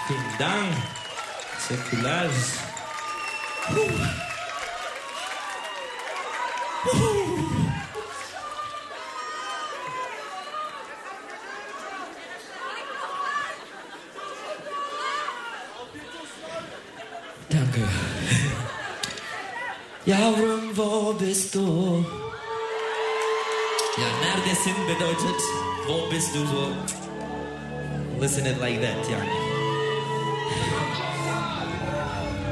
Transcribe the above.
Vielen Dank. Säkulars. Danke. Yavrum, wo bist du? Ja, Neredesin bedeutet, wo bist du so? Listen it like that, yani.